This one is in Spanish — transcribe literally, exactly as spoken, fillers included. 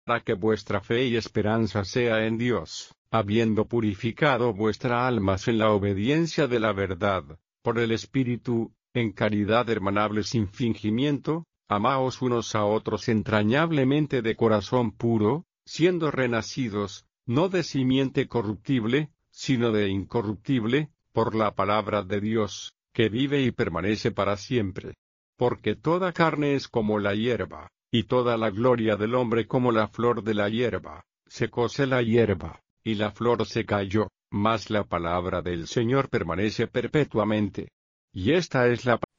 para que vuestra fe y esperanza sea en Dios, habiendo purificado vuestra almas en la obediencia de la verdad, por el Espíritu, en caridad hermanable sin fingimiento, amaos unos a otros entrañablemente de corazón puro, siendo renacidos, no de simiente corruptible, sino de incorruptible, por la palabra de Dios, que vive y permanece para siempre. Porque toda carne es como la hierba, y toda la gloria del hombre como la flor de la hierba. Secóse la hierba, y la flor se cayó, mas la palabra del Señor permanece perpetuamente. Y esta es la